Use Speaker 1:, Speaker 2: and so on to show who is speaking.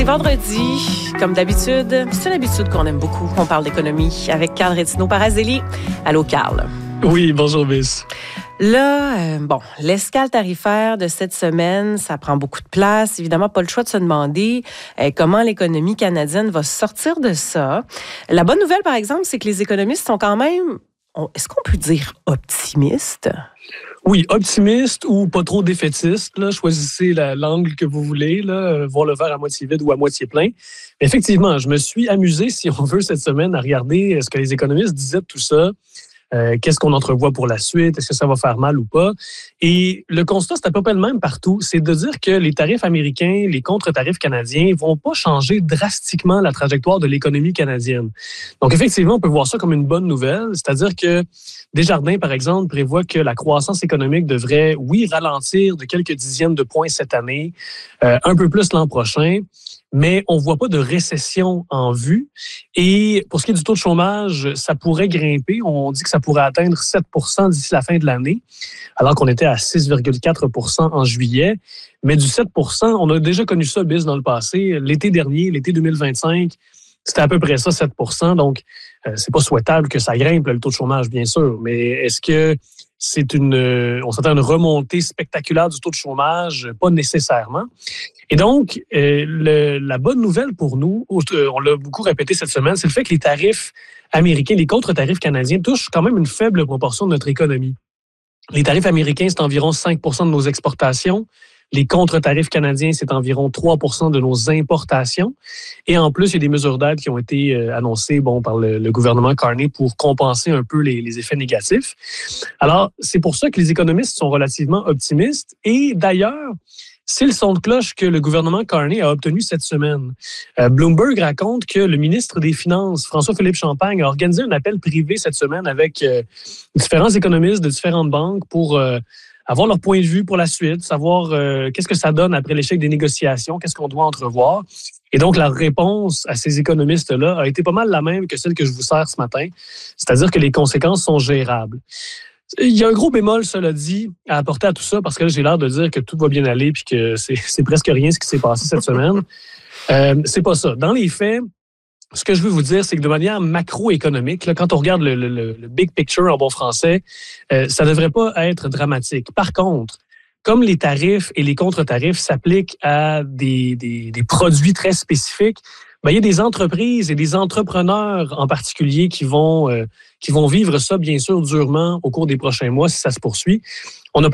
Speaker 1: C'est vendredi, comme d'habitude. C'est une habitude qu'on aime beaucoup. On parle d'économie avec Carl Retino-Parazzelli. Allô, Carl.
Speaker 2: Oui, bonjour, Miss.
Speaker 1: Là, l'escale tarifaire de cette semaine, ça prend beaucoup de place. Évidemment, pas le choix de se demander comment l'économie canadienne va sortir de ça. La bonne nouvelle, par exemple, c'est que les économistes sont quand même, est-ce qu'on peut dire optimistes?
Speaker 2: Oui, optimiste ou pas trop défaitiste. Là, choisissez l'angle que vous voulez, là, voir le verre à moitié vide ou à moitié plein. Mais effectivement, je me suis amusé, si on veut, cette semaine à regarder ce que les économistes disaient de tout ça. Qu'est-ce qu'on entrevoit pour la suite? Est-ce que ça va faire mal ou pas? Et le constat, c'est à peu près le même partout. C'est de dire que les tarifs américains, les contre-tarifs canadiens vont pas changer drastiquement la trajectoire de l'économie canadienne. Donc, effectivement, on peut voir ça comme une bonne nouvelle. C'est-à-dire que Desjardins, par exemple, prévoit que la croissance économique devrait, oui, ralentir de quelques dixièmes de points cette année, un peu plus l'an prochain. Mais on ne voit pas de récession en vue. Et pour ce qui est du taux de chômage, ça pourrait grimper. On dit que ça pourrait atteindre 7 % d'ici la fin de l'année, alors qu'on était à 6,4 % en juillet. Mais du 7 %, on a déjà connu ça, Biz, dans le passé. L'été dernier, l'été 2025, c'était à peu près ça, 7 %. Donc, c'est pas souhaitable que ça grimpe, le taux de chômage, bien sûr. Mais est-ce que on s'attend à une remontée spectaculaire du taux de chômage? Pas nécessairement. Et donc, la bonne nouvelle pour nous, on l'a beaucoup répété cette semaine, c'est le fait que les tarifs américains, les contre-tarifs canadiens touchent quand même une faible proportion de notre économie. Les tarifs américains, c'est environ 5 % de nos exportations. Les contre-tarifs canadiens, c'est environ 3 % de nos importations. Et en plus, il y a des mesures d'aide qui ont été annoncées par le gouvernement Carney pour compenser un peu les effets négatifs. Alors, c'est pour ça que les économistes sont relativement optimistes. Et d'ailleurs, c'est le son de cloche que le gouvernement Carney a obtenu cette semaine. Bloomberg raconte que le ministre des Finances, François-Philippe Champagne, a organisé un appel privé cette semaine avec différents économistes de différentes banques pour avoir leur point de vue pour la suite, savoir qu'est-ce que ça donne après l'échec des négociations, qu'est-ce qu'on doit entrevoir. Et donc, la réponse à ces économistes-là a été pas mal la même que celle que je vous sers ce matin, c'est-à-dire que les conséquences sont gérables. Il y a un gros bémol, cela dit, à apporter à tout ça, parce que là, j'ai l'air de dire que tout va bien aller puis que c'est presque rien ce qui s'est passé cette semaine. C'est pas ça. Dans les faits, ce que je veux vous dire, c'est que de manière macroéconomique, là, quand on regarde le big picture en bon français, ça ne devrait pas être dramatique. Par contre, comme les tarifs et les contre-tarifs s'appliquent à des produits très spécifiques, il y a des entreprises et des entrepreneurs en particulier qui vont vivre ça, bien sûr, durement au cours des prochains mois si ça se poursuit. On a